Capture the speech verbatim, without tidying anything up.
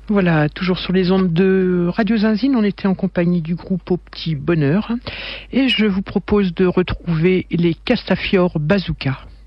Voilà, toujours sur les ondes de Radio Zinzine, on était en compagnie du groupe Au Petit Bonheur et je vous propose de retrouver les Castafiore Bazooka.